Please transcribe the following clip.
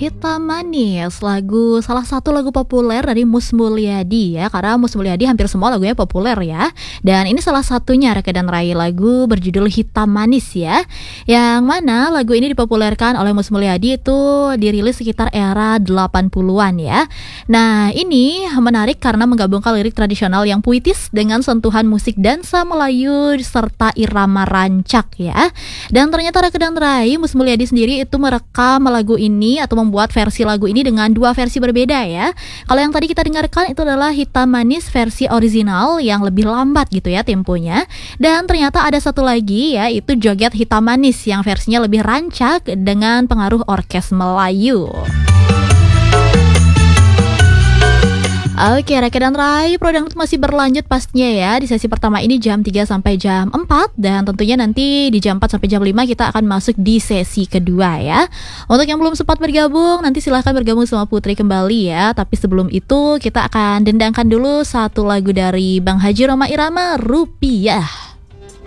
Hitam Manis, salah satu lagu populer dari Mus Mulyadi ya, karena Mus Mulyadi hampir semua lagunya populer ya. Dan ini salah satunya Reke dan Rai, lagu berjudul Hitam Manis ya. Yang mana lagu ini dipopulerkan oleh Mus Mulyadi itu dirilis sekitar era 80-an ya. Nah, ini menarik karena menggabungkan lirik tradisional yang puitis dengan sentuhan musik dansa Melayu serta irama rancak ya. Dan ternyata Reke dan Rai, Mus Mulyadi sendiri itu merekam lagu ini atau membuat versi lagu ini dengan dua versi berbeda ya. Kalau yang tadi kita dengarkan itu adalah Hitam Manis versi original yang lebih lambat gitu ya temponya. Dan ternyata ada satu lagi ya, itu Joget Hitam Manis yang versinya lebih rancak dengan pengaruh orkes Melayu. Oke, Reke dan Rai, Pro Dangdut masih berlanjut pastinya ya. Di sesi pertama ini jam 3 sampai jam 4. Dan tentunya nanti di jam 4 sampai jam 5 kita akan masuk di sesi kedua ya. Untuk yang belum sempat bergabung, nanti silahkan bergabung sama Putri kembali ya. Tapi sebelum itu kita akan dendangkan dulu satu lagu dari Bang Haji Rhoma Irama, Rupiah.